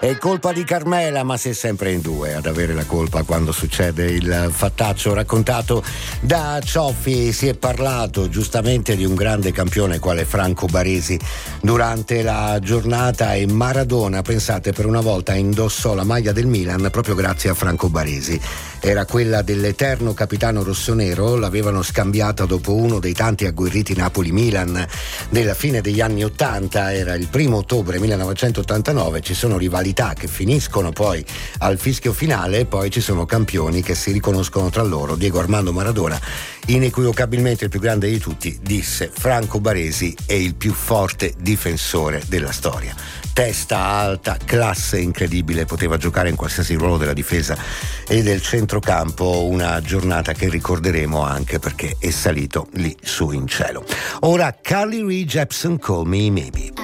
È colpa di Carmela, ma si è sempre in due ad avere la colpa quando succede il fattaccio raccontato da Cioffi. Si è parlato giustamente di un grande campione quale Franco Baresi durante la giornata, e Maradona, pensate, per una volta indossò la maglia del Milan proprio grazie a Franco Baresi. Era quella dell'eterno capitano rossonero, l'avevano scambiata dopo uno dei tanti agguerriti Napoli-Milan della fine degli anni 80, era il 1° ottobre 1989, ci sono rivalità che finiscono poi al fischio finale e poi ci sono campioni che si riconoscono tra loro. Diego Armando Maradona, inequivocabilmente il più grande di tutti, disse: Franco Baresi è il più forte difensore della storia. Testa alta, classe incredibile, poteva giocare in qualsiasi ruolo della difesa e del centrocampo, una giornata che ricorderemo anche perché è salito lì su in cielo. Ora Carly Rae Jepsen, Call Me Maybe.